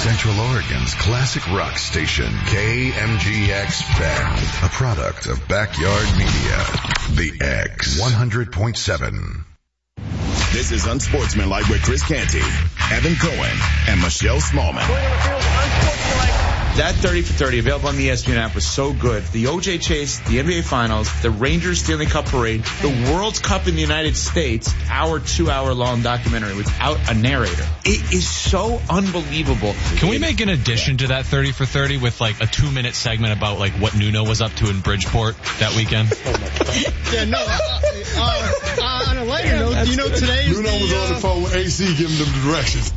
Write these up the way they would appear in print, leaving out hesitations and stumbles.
Central Oregon's classic rock station, KMGX Bend, a product of Backyard Media. The X 100.7. This is Unsportsmanlike with Chris Canty, Evan Cohen, and Michelle Smallman. That 30 for 30 available on the ESPN app was so good. The O.J. Chase, the NBA Finals, the Rangers Stanley Cup Parade, the World Cup in the United States, our 2-hour-long documentary without a narrator. It is so unbelievable. Can we make an addition to that 30 for 30 with like a 2-minute segment about like what Nuno was up to in Bridgeport that weekend? Yeah, no. On a lighter note, you know today Nuno was on the phone with AC giving them the directions.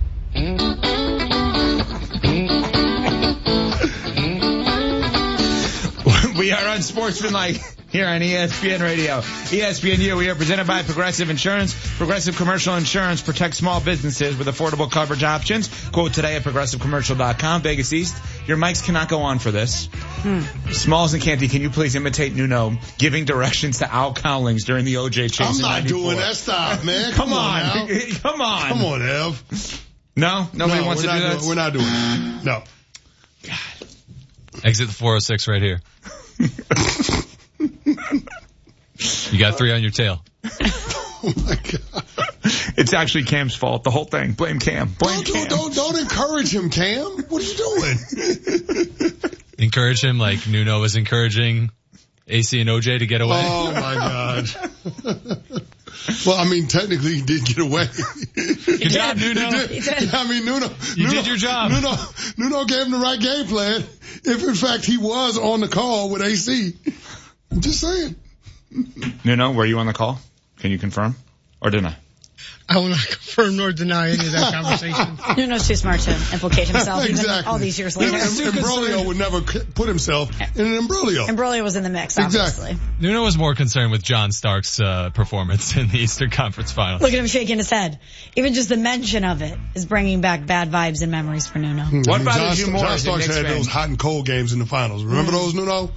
We are Unsportsmanlike here on ESPN Radio. ESPNU, we are presented by Progressive Insurance. Progressive Commercial Insurance protects small businesses with affordable coverage options. Quote today at progressivecommercial.com. Vegas East, your mics cannot go on for this. Smalls and Canty, can you please imitate Nuno giving directions to Al Cowlings during the O.J. Chase? I'm not doing that. Stop, man. Come on. Come on. Come on, Ev. No? Nobody wants to do that? We're not doing it. No. God. Exit the 406 right here. You got 3 on your tail. Oh my God. It's actually Cam's fault. The whole thing. Blame Cam. Cam. Don't encourage him, Cam. What are you doing? Encourage him like Nuno was encouraging AC and OJ to get away. Oh my God. Well, I mean, technically he did get away. Good job, Nuno. Nuno. You did your job. Nuno gave him the right game plan. If in fact he was on the call with AC. I'm just saying. Nuno, were you on the call? Can you confirm? Or deny? I will not confirm nor deny any of that conversation. Nuno's too smart to implicate himself Exactly. even all these years later. Imbroglio would never put himself in an imbroglio. Imbroglio was in the mix, obviously. Exactly. Nuno was more concerned with John Stark's performance in the Eastern Conference Finals. Look at him shaking his head. Even just the mention of it is bringing back bad vibes and memories for Nuno. What bothers you more? John Starks had those hot and cold games in the finals. Remember those, Nuno?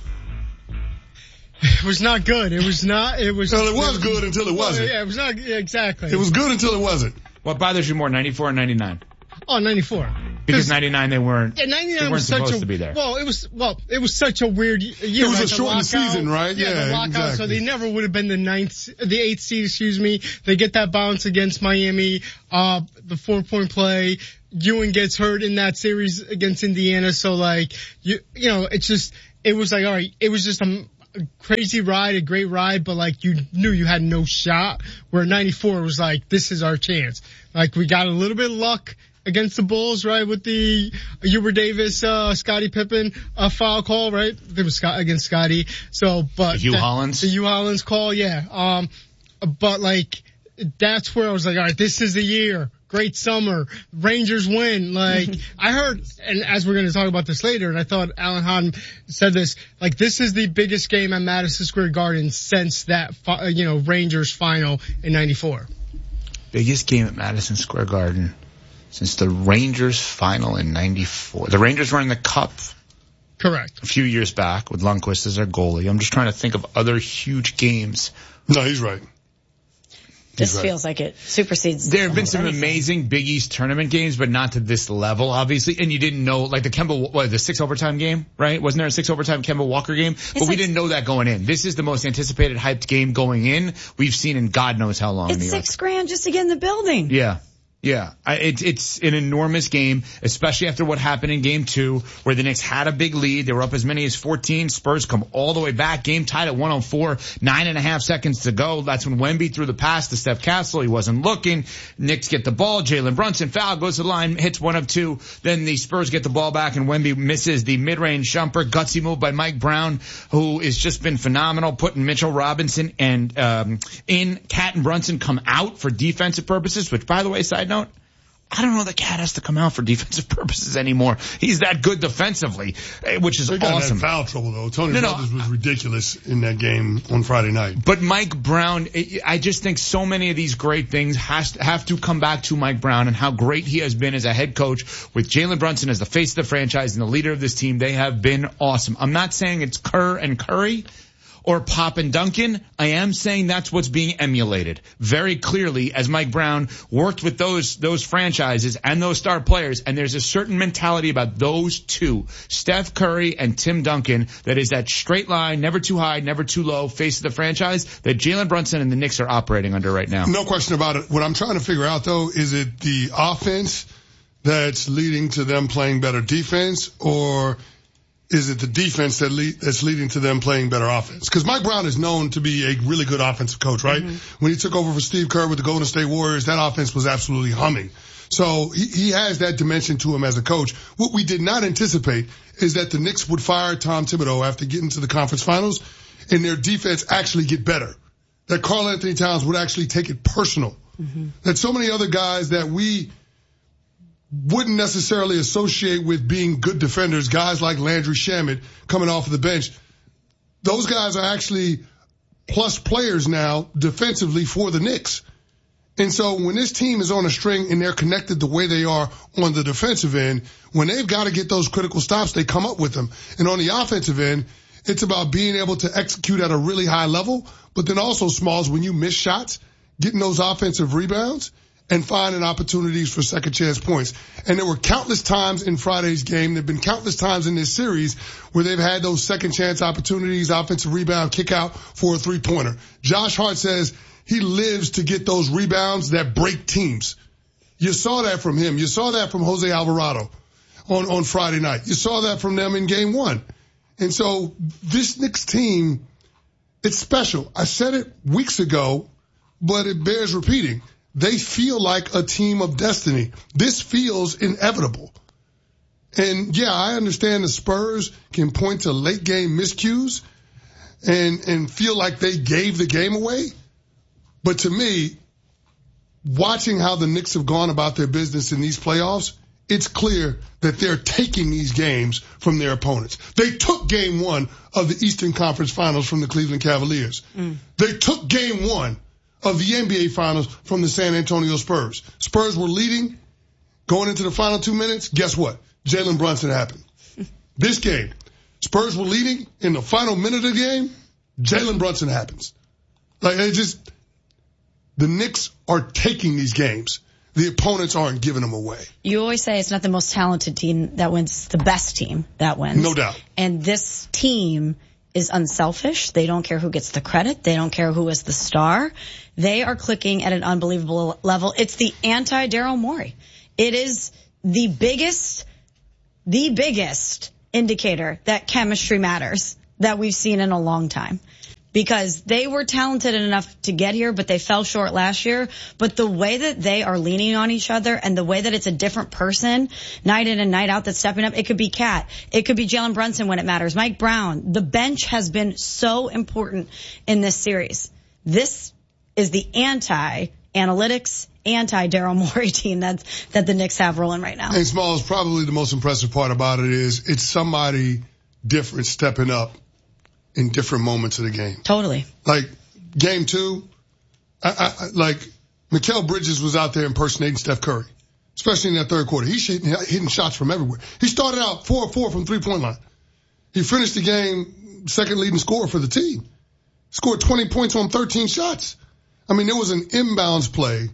It was not good. It was not. It was. Well, it was good until it wasn't. Yeah, it was not. Yeah, exactly. It was good until it wasn't. What bothers you more, 94 or 99? Oh, 94. Because 99 they weren't. Yeah, 99 they weren't was supposed such to be there. Well, it was such a weird year. It was right? a shortened season, right? Yeah, the lockout. Exactly. So they never would have been the 8th seed. They get that bounce against Miami. The 4-point play. Ewan gets hurt in that series against Indiana. So like, you know, it was like, all right, it was just a crazy ride, a great ride, but like you knew you had no shot. Where 94 was like, this is our chance. Like we got a little bit of luck against the Bulls, right, with the Hubert Davis, Scottie Pippen, foul call, right? It was against Scottie. So, but. The Hugh Hollins call, yeah. But like, that's where I was like, all right, this is the year. Great summer. Rangers win. Like, I heard, and as we're going to talk about this later, and I thought Alan Hahn said this, like, this is the biggest game at Madison Square Garden since that, Rangers final in 94. Biggest game at Madison Square Garden since the Rangers final in 94. The Rangers were in the Cup. Correct. A few years back with Lundqvist as their goalie. I'm just trying to think of other huge games. No, he's right. This feels like it supersedes. There have been some amazing Big East tournament games, but not to this level, obviously. And you didn't know, like the 6 overtime game, right? Wasn't there a 6 overtime Kemba Walker game? But we didn't know that going in. This is the most anticipated, hyped game going in we've seen in God knows how long. It's $6,000 just to get in the building. Yeah. Yeah, it's an enormous game, especially after what happened in game 2, where the Knicks had a big lead. They were up as many as 14. Spurs come all the way back. Game tied at 104, 9.5 seconds to go. That's when Wemby threw the pass to Steph Castle. He wasn't looking. Knicks get the ball. Jalen Brunson foul, goes to the line, hits 1 of 2. Then the Spurs get the ball back and Wemby misses the mid-range jumper. Gutsy move by Mike Brown, who has just been phenomenal, putting Mitchell Robinson and in. Cat and Brunson come out for defensive purposes, which, by the way, side note, I don't know that Cat has to come out for defensive purposes anymore. He's that good defensively, which is awesome. Awesome. That foul trouble though. Tony Brothers was ridiculous in that game on Friday night. But Mike Brown, I just think so many of these great things have to come back to Mike Brown and how great he has been as a head coach with Jalen Brunson as the face of the franchise and the leader of this team. They have been awesome. I'm not saying it's Kerr and Curry, or Pop and Duncan. I am saying that's what's being emulated very clearly as Mike Brown worked with those franchises and those star players. And there's a certain mentality about those two, Steph Curry and Tim Duncan, that is that straight line, never too high, never too low, face of the franchise that Jalen Brunson and the Knicks are operating under right now. No question about it. What I'm trying to figure out, though, is it the offense that's leading to them playing better defense, or is it the defense that's leading to them playing better offense? Because Mike Brown is known to be a really good offensive coach, right? Mm-hmm. When he took over for Steve Kerr with the Golden State Warriors, that offense was absolutely humming. So he has that dimension to him as a coach. What we did not anticipate is that the Knicks would fire Tom Thibodeau after getting to the conference finals and their defense actually get better. That Karl Anthony Towns would actually take it personal. Mm-hmm. That so many other guys that we wouldn't necessarily associate with being good defenders, guys like Landry Shamet coming off of the bench, those guys are actually plus players now defensively for the Knicks. And so when this team is on a string and they're connected the way they are on the defensive end, when they've got to get those critical stops, they come up with them. And on the offensive end, it's about being able to execute at a really high level, but then also, Smalls, when you miss shots, getting those offensive rebounds and finding opportunities for second chance points. And there were countless times in Friday's game, there have been countless times in this series where they've had those second chance opportunities, offensive rebound, kick out for a three-pointer. Josh Hart says he lives to get those rebounds that break teams. You saw that from him. You saw that from Jose Alvarado on Friday night. You saw that from them in game one. And so this Knicks team, it's special. I said it weeks ago, but it bears repeating. They feel like a team of destiny. This feels inevitable. And yeah, I understand the Spurs can point to late game miscues and feel like they gave the game away. But to me, watching how the Knicks have gone about their business in these playoffs, it's clear that they're taking these games from their opponents. They took game one of the Eastern Conference Finals from the Cleveland Cavaliers. They took game one of the NBA Finals from the San Antonio Spurs. Spurs were leading going into the final 2 minutes. Guess what? Jalen Brunson happened. This game, Spurs were leading in the final minute of the game. Jalen Brunson happens. Like, it just, the Knicks are taking these games. The opponents aren't giving them away. You always say it's not the most talented team that wins, it's the best team that wins. No doubt. And this team is unselfish. They don't care who gets the credit. They don't care who is the star. They are clicking at an unbelievable level. It's the anti-Daryl Morey. It is the biggest indicator that chemistry matters that we've seen in a long time. Because they were talented enough to get here, but they fell short last year. But the way that they are leaning on each other and the way that it's a different person night in and night out that's stepping up, it could be Cat. It could be Jalen Brunson when it matters. Mike Brown. The bench has been so important in this series. This is the anti-analytics, anti-Daryl Morey team that the Knicks have rolling right now. And Smalls, probably the most impressive part about it is it's somebody different stepping up in different moments of the game. Totally. Like game two, like Mikal Bridges was out there impersonating Steph Curry, especially in that third quarter. He's hitting shots from everywhere. He started out 4-4 from 3-point line. He finished the game second leading scorer for the team. Scored 20 points on 13 shots. I mean, there was an inbounds play.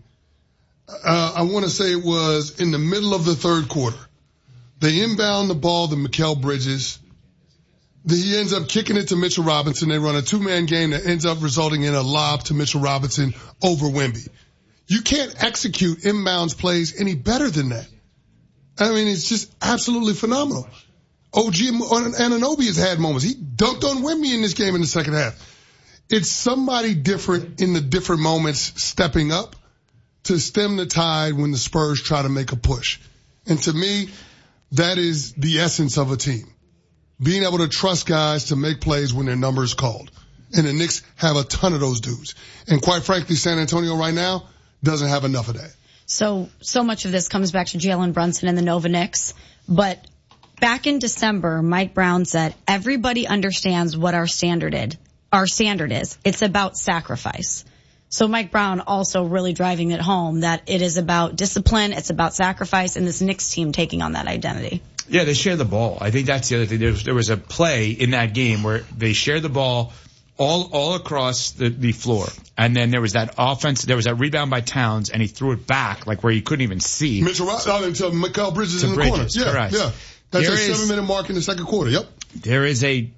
I want to say it was in the middle of the third quarter. They inbound the ball to Mikal Bridges. He ends up kicking it to Mitchell Robinson. They run a two-man game that ends up resulting in a lob to Mitchell Robinson over Wemby. You can't execute inbounds plays any better than that. I mean, it's just absolutely phenomenal. OG Anunoby has had moments. He dunked on Wemby in this game in the second half. It's somebody different in the different moments stepping up to stem the tide when the Spurs try to make a push. And to me, that is the essence of a team. Being able to trust guys to make plays when their number is called. And the Knicks have a ton of those dudes. And quite frankly, San Antonio right now doesn't have enough of that. So much of this comes back to Jalen Brunson and the Nova Knicks. But back in December, Mike Brown said, everybody understands what our standard is. It's about sacrifice. So Mike Brown also really driving it home that it is about discipline, it's about sacrifice, and this Knicks team taking on that identity. Yeah, they share the ball. I think that's the other thing. There was a play in that game where they shared the ball all across the floor. And then there was that rebound by Towns, and he threw it back, like where you couldn't even see. Mitchell Robinson into Mikal Bridges in the corner. Yeah, correct. Yeah. That's a 7-minute mark in the second quarter. Yep. There is a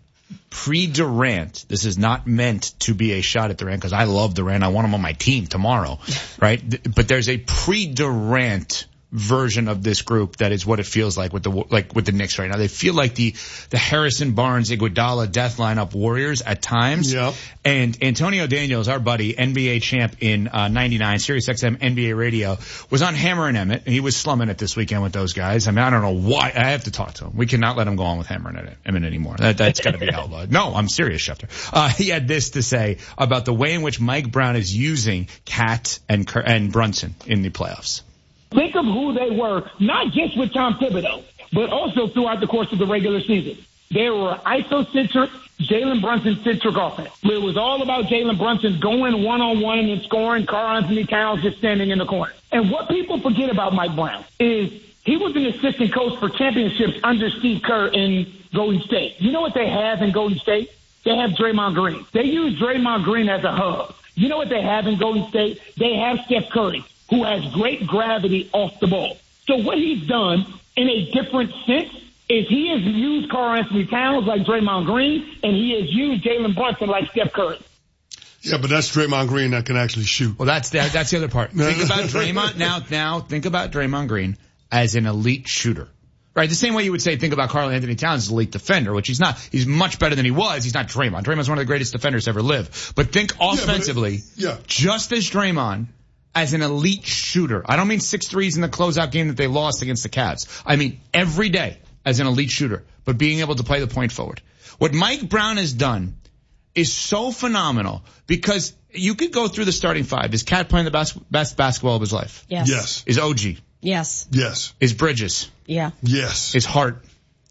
pre-Durant. This is not meant to be a shot at Durant, because I love Durant. I want him on my team tomorrow, right? But there's a pre-Durant version of this group that is what it feels like with the Knicks right now. They feel like the Harrison Barnes, Iguodala death lineup Warriors at times. Yep. And Antonio Daniels, our buddy, NBA champ in 99, SiriusXM NBA radio, was on Hammer and Emmett, and he was slumming it this weekend with those guys. I mean, I don't know why. I have to talk to him. We cannot let him go on with Hammer and Emmett anymore. That's got to be outlawed. No, I'm serious, Schefter. He had this to say about the way in which Mike Brown is using Cat and Brunson in the playoffs. Think of who they were, not just with Tom Thibodeau, but also throughout the course of the regular season. They were isocentric, Jalen Brunson-centric offense. It was all about Jalen Brunson going one-on-one and scoring, Karl-Anthony Towns just standing in the corner. And what people forget about Mike Brown is he was an assistant coach for championships under Steve Kerr in Golden State. You know what they have in Golden State? They have Draymond Green. They use Draymond Green as a hub. You know what they have in Golden State? They have Steph Curry, who has great gravity off the ball. So what he's done in a different sense is he has used Karl-Anthony Towns like Draymond Green, and he has used Jalen Brunson like Steph Curry. Yeah, but that's Draymond Green that can actually shoot. Well, that's the other part. Think about Draymond now. Think about Draymond Green as an elite shooter. Right, the same way you would say think about Karl-Anthony Towns as an elite defender, which he's not. He's much better than he was. He's not Draymond. Draymond's one of the greatest defenders to ever live. But think offensively, just as Draymond, as an elite shooter. I don't mean 6 threes in the closeout game that they lost against the Cavs. I mean every day as an elite shooter, but being able to play the point forward. What Mike Brown has done is so phenomenal, because you could go through the starting five. Is Cat playing the best basketball of his life? Yes. Is OG? Yes. Yes. Is Bridges? Yeah. Yes. Is Hart?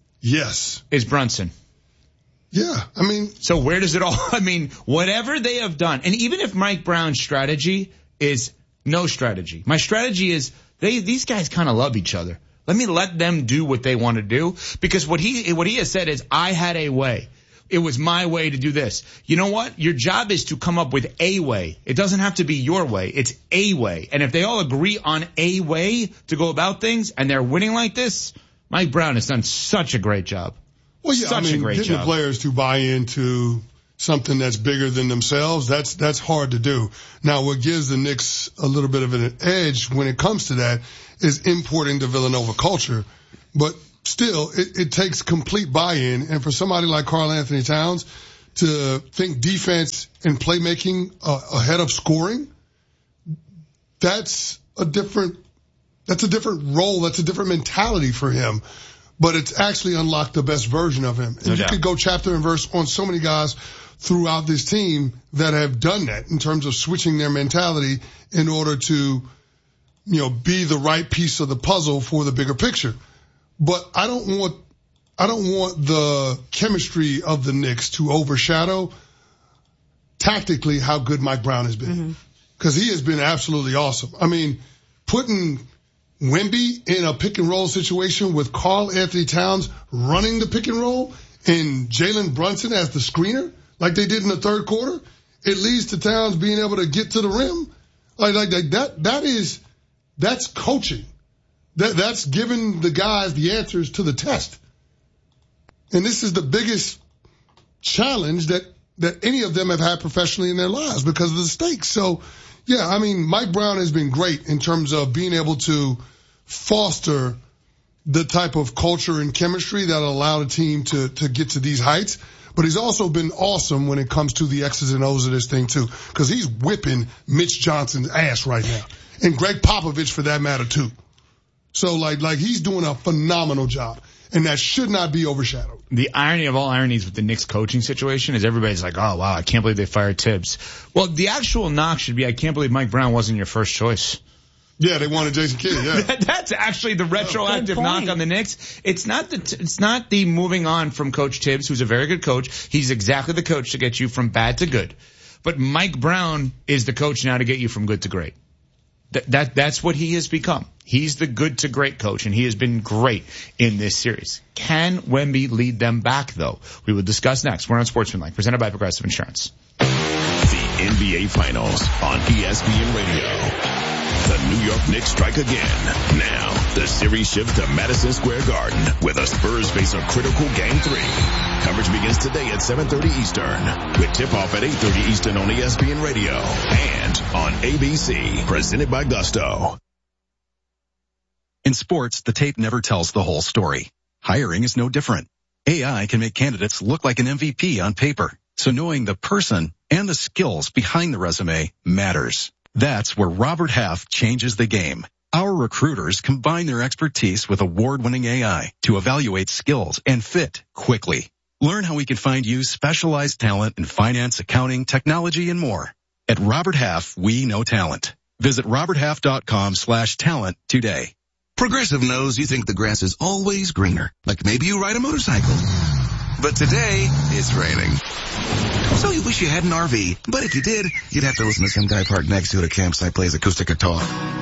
Yes. Is Brunson? Yeah. I mean, so where does it all, whatever they have done, and even if Mike Brown's strategy is no strategy, my strategy is these guys kind of love each other. Let them do what they want to do, because what he has said is, I had a way. It was my way to do this. You know what? Your job is to come up with a way. It doesn't have to be your way. It's a way. And if they all agree on a way to go about things and they're winning like this, Mike Brown has done such a great job. Well, yeah, getting the players to buy into something that's bigger than themselves, that's hard to do. Now, what gives the Knicks a little bit of an edge when it comes to that is importing the Villanova culture. But still, it takes complete buy-in, and for somebody like Karl-Anthony Towns to think defense and playmaking ahead of scoring, that's a different role, that's a different mentality for him. But it's actually unlocked the best version of him. And you could go chapter and verse on so many guys throughout this team that have done that in terms of switching their mentality in order to, be the right piece of the puzzle for the bigger picture. But I don't want the chemistry of the Knicks to overshadow tactically how good Mike Brown has been. Because he has been absolutely awesome. I mean, putting Wemby in a pick and roll situation with Karl-Anthony Towns running the pick and roll and Jalen Brunson as the screener, like they did in the third quarter, it leads to Towns being able to get to the rim. Like that's coaching. That's giving the guys the answers to the test. And this is the biggest challenge that any of them have had professionally in their lives because of the stakes. So, yeah, Mike Brown has been great in terms of being able to foster the type of culture and chemistry that allow the team to get to these heights. But he's also been awesome when it comes to the X's and O's of this thing, too, because he's whipping Mitch Johnson's ass right now. And Greg Popovich, for that matter, too. So, like he's doing a phenomenal job, and that should not be overshadowed. The irony of all ironies with the Knicks coaching situation is everybody's like, oh, wow, I can't believe they fired Tibbs. Well, the actual knock should be, I can't believe Mike Brown wasn't your first choice. Yeah, they wanted Jason Kidd, yeah. That's actually the retroactive knock on the Knicks. It's not the moving on from Coach Tibbs, who's a very good coach. He's exactly the coach to get you from bad to good. But Mike Brown is the coach now to get you from good to great. That's what he has become. He's the good to great coach, and he has been great in this series. Can Wemby lead them back, though? We will discuss next. We're on Sportsmanlike, presented by Progressive Insurance. The NBA Finals on ESPN Radio. The New York Knicks strike again. Now, the series shifts to Madison Square Garden, where the Spurs face a critical Game 3. Coverage begins today at 7:30 Eastern, with tip-off at 8:30 Eastern on ESPN Radio and on ABC, presented by Gusto. In sports, the tape never tells the whole story. Hiring is no different. AI can make candidates look like an MVP on paper, so knowing the person and the skills behind the resume matters. That's where Robert Half changes the game. Our recruiters combine their expertise with award-winning AI to evaluate skills and fit quickly. Learn how we can find you specialized talent in finance, accounting, technology, and more. At Robert Half, we know talent. Visit roberthalf.com/talent today. Progressive knows you think the grass is always greener, like maybe you ride a motorcycle. But today, it's raining. So you wish you had an RV, but if you did, you'd have to listen to some guy parked next to it at a campsite plays acoustic guitar.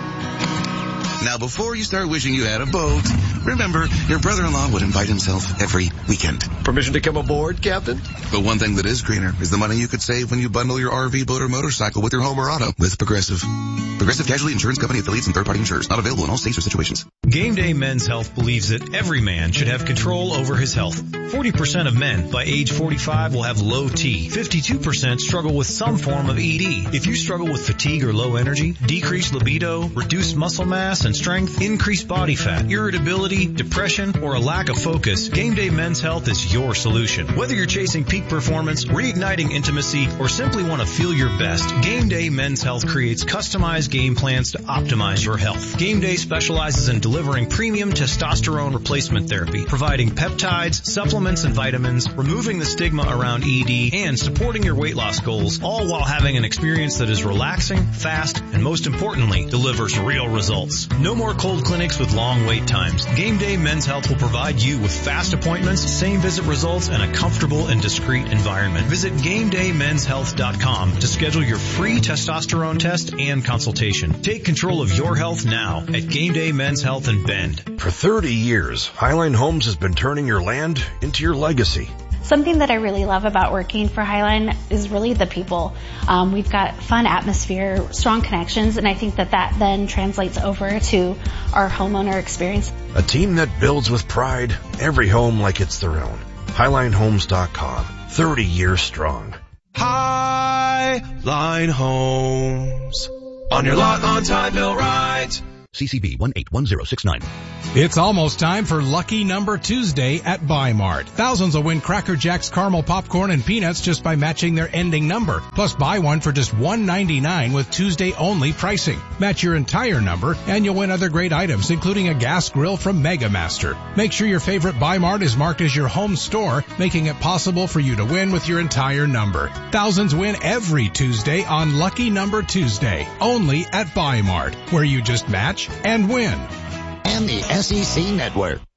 Now, before you start wishing you had a boat, remember, your brother-in-law would invite himself every weekend. Permission to come aboard, Captain? But one thing that is greener is the money you could save when you bundle your RV, boat, or motorcycle with your home or auto with Progressive. Progressive Casualty Insurance Company affiliates and third-party insurers. Not available in all states or situations. Game Day Men's Health believes that every man should have control over his health. 40% of men by age 45 will have low T. 52% struggle with some form of ED. If you struggle with fatigue or low energy, decreased libido, reduced muscle mass and strength, increased body fat, irritability, depression, or a lack of focus, Game Day Men's Health is your solution. Whether you're chasing peak performance, reigniting intimacy, or simply want to feel your best, Game Day Men's Health creates customized game plans to optimize your health. Game Day specializes in delivering premium testosterone replacement therapy, providing peptides, supplements, and vitamins, removing the stigma around ED, and supporting your weight loss goals, all while having an experience that is relaxing, fast, and most importantly, delivers real results. No more cold clinics with long wait times. Game Day Men's Health will provide you with fast appointments, same visit results, and a comfortable and discreet environment. Visit GameDayMen'sHealth.com to schedule your free testosterone test and consultation. Take control of your health now at Game Day Men's Health in Bend. For 30 years, Highline Homes has been turning your land into your legacy. Something that I really love about working for Highline is really the people. We've got fun atmosphere, strong connections, and I think that then translates over to our homeowner experience. A team that builds with pride, every home like it's their own. HighlineHomes.com, 30 years strong. Highline Homes. On your lot, on time, bill right. CCB 181069. It's almost time for Lucky Number Tuesday at Buy Mart. Thousands will win Cracker Jacks caramel popcorn and peanuts just by matching their ending number. Plus buy one for just $1.99 with Tuesday only pricing. Match your entire number and you'll win other great items, including a gas grill from Mega Master. Make sure your favorite Buy Mart is marked as your home store, making it possible for you to win with your entire number. Thousands win every Tuesday on Lucky Number Tuesday, only at Buy Mart, where you just match and win. And the SEC Network.